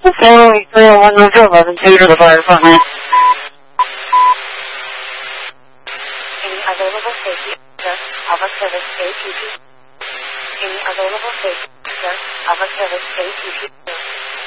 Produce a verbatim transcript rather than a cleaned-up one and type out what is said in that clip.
following three oh one November eleven, two to the fire department. Any available safety, sir, of a service A T P. Any available safety, sir, of a service A T P.